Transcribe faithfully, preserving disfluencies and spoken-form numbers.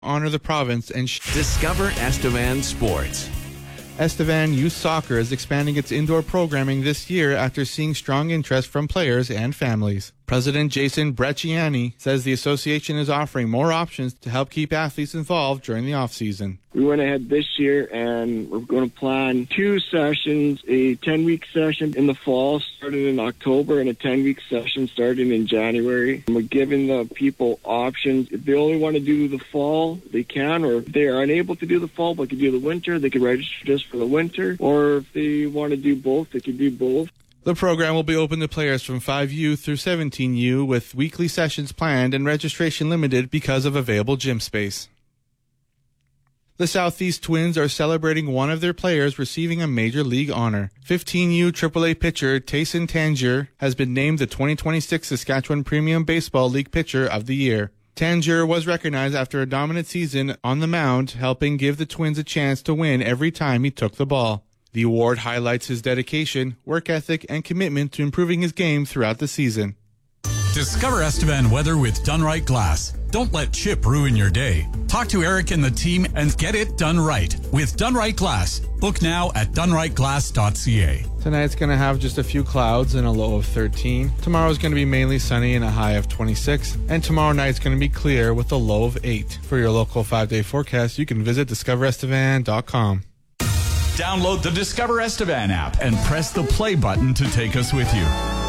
honor the province and sh- Discover Estevan Sports. Estevan Youth Soccer is expanding its indoor programming this year after seeing strong interest from players and families. President Jason Brecciani says the association is offering more options to help keep athletes involved during the off-season. We went ahead this year and we're going to plan two sessions, a ten-week session in the fall starting in October and a ten-week session starting in January. And we're giving the people options. If they only want to do the fall, they can, or if they are unable to do the fall but can do the winter, they can register just for the winter, or if they want to do both, they can do both. The program will be open to players from five U through seventeen U with weekly sessions planned and registration limited because of available gym space. The Southeast Twins are celebrating one of their players receiving a Major League honor. fifteen U triple A pitcher Tayson Tangier has been named the twenty twenty-six Saskatchewan Premium Baseball League Pitcher of the Year. Tangier was recognized after a dominant season on the mound, helping give the Twins a chance to win every time he took the ball. The award highlights his dedication, work ethic, and commitment to improving his game throughout the season. Discover Estevan weather with Dunright Glass. Don't let chip ruin your day. Talk to Eric and the team and get it done right with Dunright Glass. Book now at dunright glass dot c a. Tonight's going to have just a few clouds and a low of thirteen. Tomorrow's going to be mainly sunny and a high of twenty-six. And tomorrow night's going to be clear with a low of eight. For your local five-day forecast, you can visit discover estevan dot com. Download the Discover Estevan app and press the play button to take us with you.